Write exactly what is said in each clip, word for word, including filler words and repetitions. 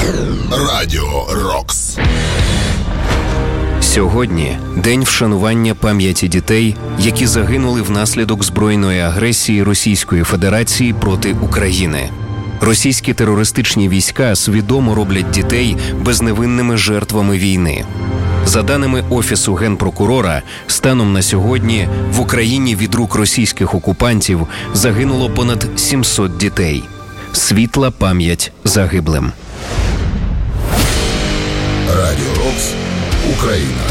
Радіо Рокс. Сьогодні день вшанування пам'яті дітей, які загинули внаслідок збройної агресії Російської Федерації проти України. Російські терористичні війська свідомо роблять дітей безневинними жертвами війни. За даними Офісу Генпрокурора, станом на сьогодні в Україні від рук російських окупантів загинуло понад сімсот дітей. Світла пам'ять загиблим. Радіо Рокс. Україна.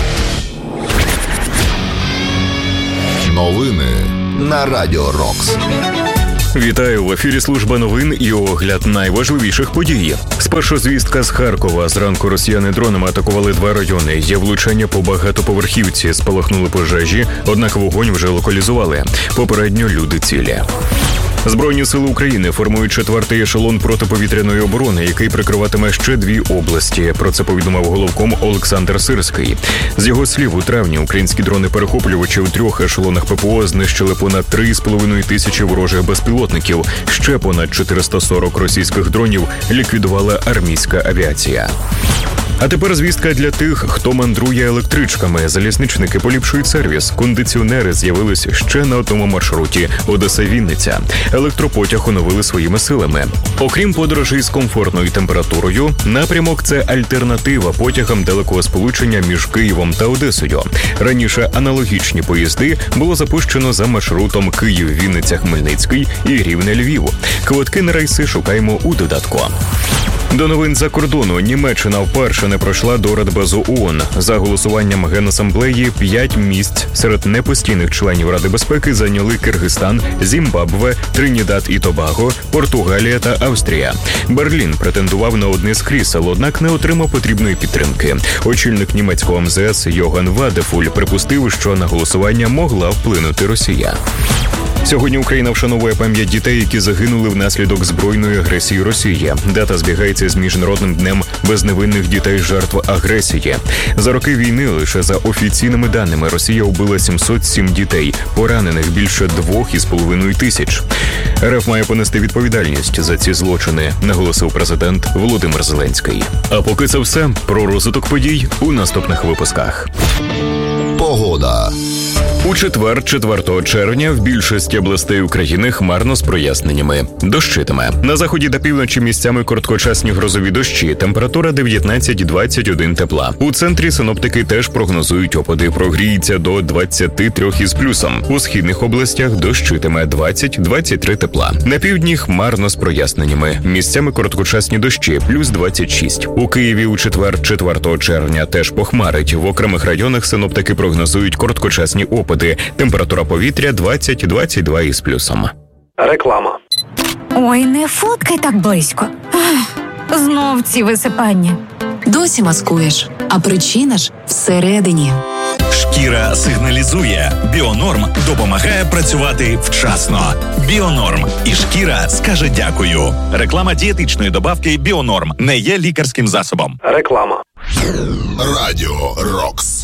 Новини на Радіо Рокс. Вітаю, в ефірі служба новин і огляд найважливіших подій. Спершу звістка з Харкова. Зранку росіяни дронами атакували два райони. Є влучання по багатоповерхівці, спалахнули пожежі, однак вогонь вже локалізували. Попередньо люди цілі. Збройні сили України формують четвертий ешелон протиповітряної оборони, який прикриватиме ще дві області. Про це повідомив головком Олександр Сирський. З його слів, у травні українські дрони-перехоплювачі у трьох ешелонах ППО знищили понад три з половиною тисячі ворожих безпілотників. Ще понад чотириста сорок російських дронів ліквідувала армійська авіація. А тепер звістка для тих, хто мандрує електричками. Залізничники поліпшують сервіс. Кондиціонери з'явились ще на одному маршруті – Одеса-Вінниця. Електропотяг оновили своїми силами. Окрім подорожей з комфортною температурою, напрямок – це альтернатива потягам далекого сполучення між Києвом та Одесою. Раніше аналогічні поїзди було запущено за маршрутом Київ-Вінниця-Хмельницький і Рівне-Львів. Квитки на рейси шукаємо у додатку. До новин за кордону. Німеччина вперше не пройшла до Радбезу ООН. За голосуванням Генасамблеї п'ять місць серед непостійних членів Ради безпеки зайняли Киргизстан, Зімбабве, Тринідад і Тобаго, Португалія та Австрія. Берлін претендував на одне з крісел, однак не отримав потрібної підтримки. Очільник німецького ем зе ес Йоганн Вадефуль припустив, що на голосування могла вплинути Росія. Сьогодні Україна вшановує пам'ять дітей, які загинули внаслідок збройної агресії Росії. Дата збігається з Міжнародним днем безневинних дітей-жертв агресії. За роки війни, лише за офіційними даними, Росія вбила сімсот сім дітей, поранених більше двох із половиною тисяч. ер еф має понести відповідальність за ці злочини, наголосив президент Володимир Зеленський. А поки це все, про розвиток подій у наступних випусках. Погода. У четвер, четвертого червня, в більшості областей України хмарно з проясненнями. Дощитиме. На заході та півночі місцями короткочасні грозові дощі. Температура дев'ятнадцять - двадцять один тепла. У центрі синоптики теж прогнозують опади. Прогріється до двадцять три із плюсом. У східних областях дощитиме двадцять - двадцять три тепла. На півдні хмарно з проясненнями. Місцями короткочасні дощі, плюс двадцять шість. У Києві у четвер, четвертого червня, теж похмарить. В окремих районах синоптики прогнозують короткочасні опади. Температура повітря двадцять - двадцять два із плюсом. Реклама. Ой, не фоткай так близько. Ах, знов ці висипання. Досі маскуєш, а причина ж всередині. Шкіра сигналізує. Біонорм допомагає працювати вчасно. Біонорм. І шкіра скаже дякую. Реклама дієтичної добавки Біонорм не є лікарським засобом. Реклама. Радіо Рокс.